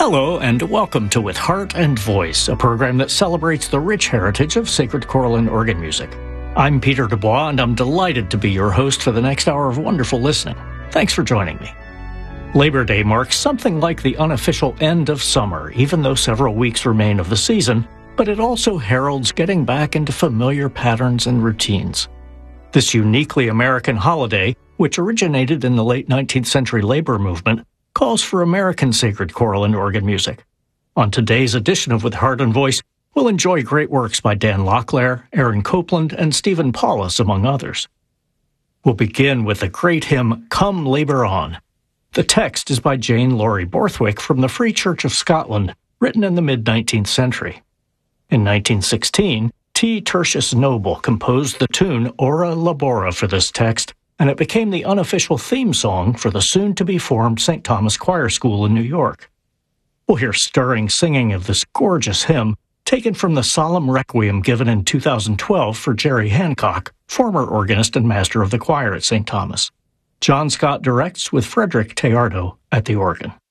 Hello, and welcome to With Heart and Voice, a program that celebrates the rich heritage of sacred choral and organ music. I'm Peter Dubois, and I'm delighted to be your host for the next hour of wonderful listening. Thanks for joining me. Labor Day marks something like the unofficial end of summer, even though several weeks remain of the season, but it also heralds getting back into familiar patterns and routines. This uniquely American holiday, which originated in the late 19th century labor movement, calls for American sacred choral and organ music. On today's edition of With Heart and Voice, we'll enjoy great works by Dan Locklear, Aaron Copland, and Stephen Paulus, among others. We'll begin with the great hymn, Come Labour On. The text is by Jane Laurie Borthwick from the Free Church of Scotland, written in the mid-19th century. In 1916, T. Tertius Noble composed the tune Ora Labora for this text, and it became the unofficial theme song for the soon-to-be-formed St. Thomas Choir School in New York. We'll hear stirring singing of this gorgeous hymn, taken from the solemn requiem given in 2012 for Jerry Hancock, former organist and master of the choir at St. Thomas. John Scott directs with Frederick Teardo at the organ.